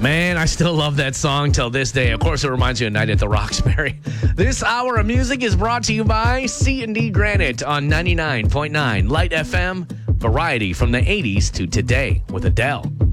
Man, I still love that song till this day. Of course, it reminds you of Night at the Roxbury. This hour of music is brought to you by C&D Granite on 99.9 Light FM. Variety from the 80s to today with Adele.